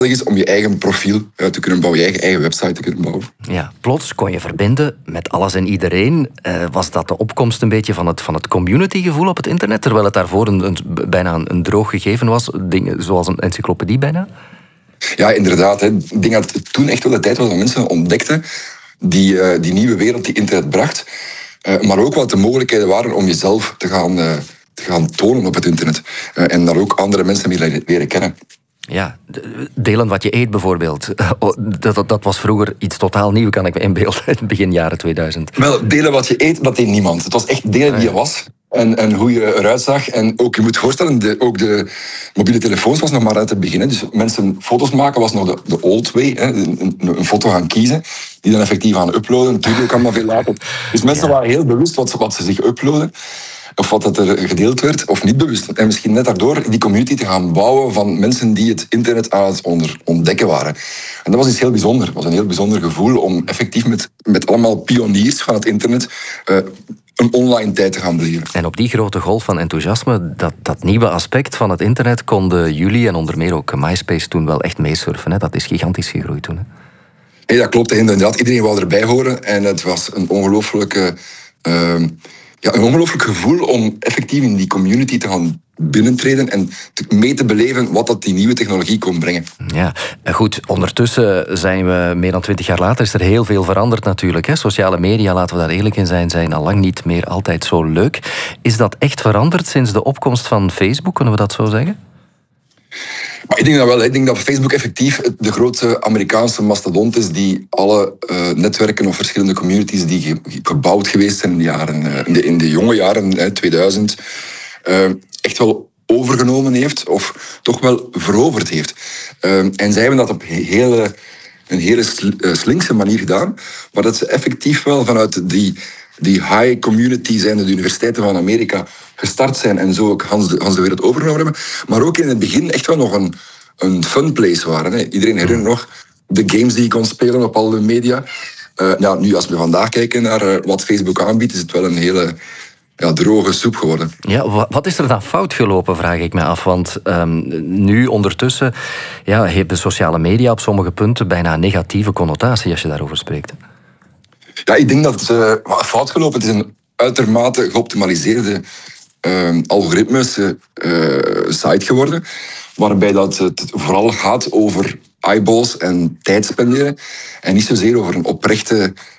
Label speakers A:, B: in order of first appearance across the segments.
A: is om je eigen profiel te kunnen bouwen, je eigen website te kunnen bouwen.
B: Ja, plots kon je verbinden met alles en iedereen. Was dat de opkomst een beetje van het communitygevoel op het internet, terwijl het daarvoor bijna een droog gegeven was, dingen zoals een encyclopedie bijna?
A: Ja, inderdaad. Ik denk dat het toen echt wel de tijd was dat mensen ontdekten die nieuwe wereld die internet bracht, maar ook wat de mogelijkheden waren om jezelf te gaan tonen op het internet. En daar ook andere mensen mee leren kennen.
B: Ja, delen wat je eet bijvoorbeeld. Dat was vroeger iets totaal nieuw, kan ik me inbeelden, begin jaren 2000.
A: Wel, delen wat je eet, dat deed niemand. Het was echt delen wie je was en hoe je eruit zag. En ook, je moet voorstellen, ook de mobiele telefoons was nog maar uit het begin. Dus mensen foto's maken was nog de old way. Een foto gaan kiezen, die dan effectief gaan uploaden. Natuurlijk kan dat veel later. Dus mensen waren heel bewust wat ze zich uploaden. Of wat dat er gedeeld werd, of niet bewust. En misschien net daardoor die community te gaan bouwen van mensen die het internet aan het ontdekken waren. En dat was iets heel bijzonder. Het was een heel bijzonder gevoel om effectief met allemaal pioniers van het internet een online tijd te gaan beleven.
B: En op die grote golf van enthousiasme, dat nieuwe aspect van het internet, konden jullie en onder meer ook MySpace toen wel echt meesurfen. Hè? Dat is gigantisch gegroeid toen. Hè?
A: Nee, dat klopt. Inderdaad, iedereen wou erbij horen. En het was een ongelooflijke... een ongelooflijk gevoel om effectief in die community te gaan binnentreden en mee te beleven wat dat die nieuwe technologie kon brengen.
B: Ja, goed. Ondertussen zijn we meer dan 20 jaar later, is er heel veel veranderd natuurlijk. Hè? Sociale media, laten we daar eerlijk in zijn al lang niet meer altijd zo leuk. Is dat echt veranderd sinds de opkomst van Facebook, kunnen we dat zo zeggen?
A: Maar ik denk dat wel. Ik denk dat Facebook effectief de grootste Amerikaanse mastodont is die alle netwerken of verschillende communities die gebouwd geweest zijn in de jonge jaren, 2000, echt wel overgenomen heeft of toch wel veroverd heeft. En zij hebben dat op een hele slinkse manier gedaan, maar dat ze effectief wel vanuit die high community zijn de universiteiten van Amerika gestart zijn en zo ook Hans de wereld overgenomen hebben. Maar ook in het begin echt wel nog een fun place waren. Hè. Iedereen herinnert nog de games die je kon spelen op alle media. Nu, als we vandaag kijken naar wat Facebook aanbiedt, is het wel een hele droge soep geworden.
B: Ja, wat is er dan fout gelopen, vraag ik me af. Want nu ondertussen heeft de sociale media op sommige punten bijna een negatieve connotatie als je daarover spreekt.
A: Ja, ik denk dat het fout gelopen. Het is een uitermate geoptimaliseerde algoritmes site geworden, waarbij dat het vooral gaat over eyeballs en tijd spenderen en niet zozeer over een oprecht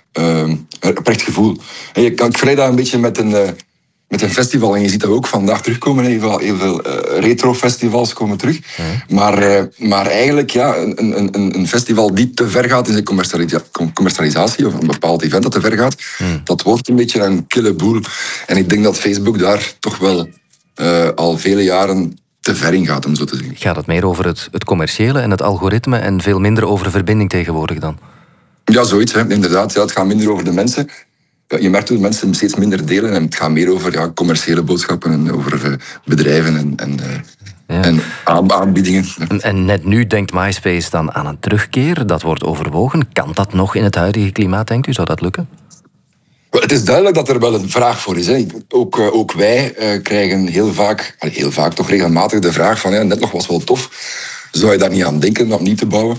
A: gevoel. En ik vergelijk dat een beetje met een festival. En je ziet dat ook vandaag terugkomen. Heel veel retro-festivals komen terug. Maar eigenlijk, een festival die te ver gaat in zijn commercialisatie, of een bepaald event dat te ver gaat, dat wordt een beetje een kille boel. En ik denk dat Facebook daar toch wel al vele jaren te ver in gaat, om zo te zeggen.
B: Gaat het meer over het commerciële en het algoritme en veel minder over verbinding tegenwoordig dan?
A: Ja, zoiets, inderdaad. Ja, het gaat minder over de mensen. Je merkt dat mensen steeds minder delen en het gaat meer over commerciële boodschappen en over bedrijven en aanbiedingen.
B: En net nu denkt MySpace dan aan een terugkeer. Dat wordt overwogen. Kan dat nog in het huidige klimaat, denkt u? Zou dat lukken?
A: Het is duidelijk dat er wel een vraag voor is. Hè. Ook wij krijgen heel vaak, toch regelmatig de vraag van Netlog was wel tof. Zou je daar niet aan denken om opnieuw te bouwen?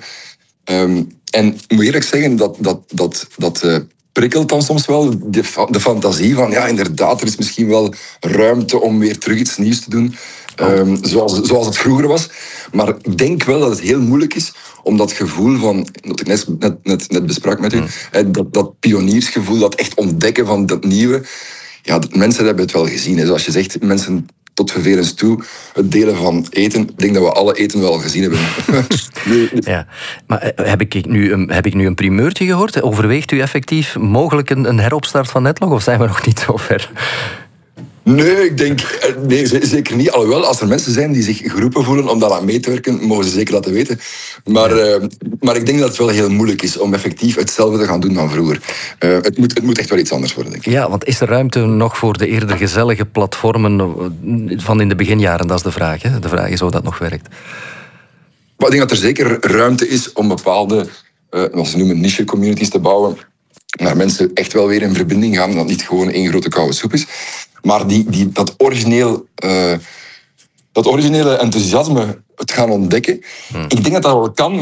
A: En ik moet eerlijk zeggen, dat prikkelt dan soms wel de fantasie van inderdaad, er is misschien wel ruimte om weer terug iets nieuws te doen. Zoals het vroeger was. Maar ik denk wel dat het heel moeilijk is om dat gevoel van, dat ik net besprak met u, dat pioniersgevoel, dat echt ontdekken van dat nieuwe. Ja, mensen hebben het wel gezien. Hè. Zoals je zegt, mensen tot vervelens toe, het delen van eten. Ik denk dat we alle eten wel gezien hebben.
B: Ja, maar heb ik nu een primeurtje gehoord? Overweegt u effectief mogelijk een heropstart van Netlog, of zijn we nog niet zo ver?
A: Nee, ik denk... Nee, zeker niet. Alhoewel, als er mensen zijn die zich geroepen voelen om daar aan mee te werken, mogen ze zeker laten weten. Maar ik denk dat het wel heel moeilijk is om effectief hetzelfde te gaan doen dan vroeger. Het moet echt wel iets anders worden, denk ik.
B: Ja, want is er ruimte nog voor de eerder gezellige platformen van in de beginjaren? Dat is de vraag. Hè? De vraag is hoe dat nog werkt.
A: Maar ik denk dat er zeker ruimte is om bepaalde, wat ze noemen, niche-communities te bouwen, waar mensen echt wel weer in verbinding gaan, dat het niet gewoon één grote koude soep is. Maar dat origineel dat originele enthousiasme het gaan ontdekken. Ik denk dat dat wel kan,